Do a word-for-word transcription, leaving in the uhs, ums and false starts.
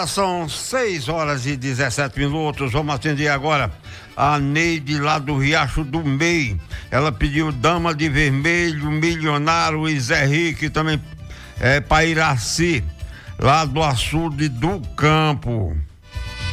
são seis horas e dezessete minutos. Vamos atender agora a Neide lá do Riacho do Meio. Ela pediu Dama de Vermelho, Milionário e Zé Rique, também é, para Iraci, lá do açude do Campo.